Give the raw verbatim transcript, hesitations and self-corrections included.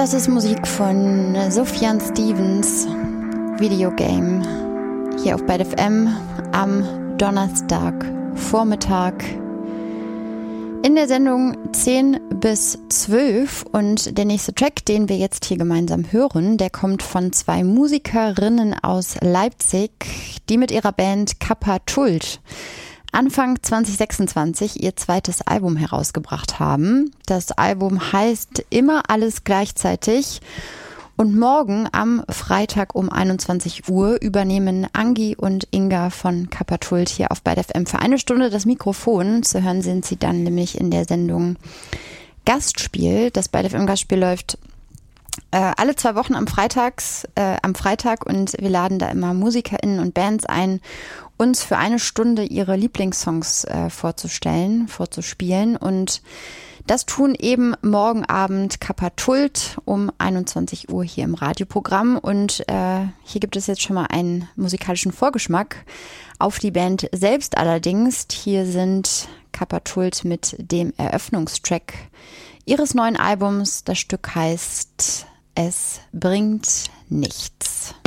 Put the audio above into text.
Das ist Musik von Sufjan Stevens, Videogame, hier auf Byte F M am Donnerstag Vormittag in der Sendung zehn bis zwölf. Und der nächste Track, den wir jetzt hier gemeinsam hören, der kommt von zwei Musikerinnen aus Leipzig, die mit ihrer Band Kappa Tult Anfang zwanzig sechsundzwanzig ihr zweites Album herausgebracht haben. Das Album heißt Immer alles gleichzeitig. Und morgen am Freitag um einundzwanzig Uhr übernehmen Angie und Inga von Kappa Tult hier auf Byte F M für eine Stunde das Mikrofon. Zu hören sind sie dann nämlich in der Sendung Gastspiel. Das Byte F M Gastspiel läuft äh, alle zwei Wochen am Freitags, äh, am Freitag, und wir laden da immer MusikerInnen und Bands ein, uns für eine Stunde ihre Lieblingssongs äh, vorzustellen, vorzuspielen. Und das tun eben morgen Abend Kappa Tult um einundzwanzig Uhr hier im Radioprogramm. Und äh, hier gibt es jetzt schon mal einen musikalischen Vorgeschmack auf die Band selbst allerdings. Hier sind Kappa Tult mit dem Eröffnungstrack ihres neuen Albums. Das Stück heißt Es bringt nichts.